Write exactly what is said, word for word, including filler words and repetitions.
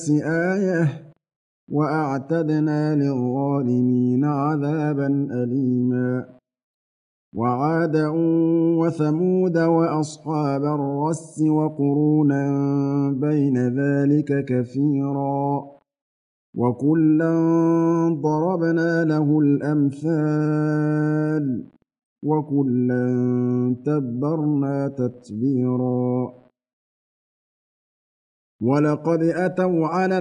آية وأعتدنا للظالمين عذابا أليما وعادا وثمود وأصحاب الرس وقرونا بين ذلك كثيرا وكلا ضربنا له الأمثال وكلا تبرنا تتبيرا ولقد أتوا على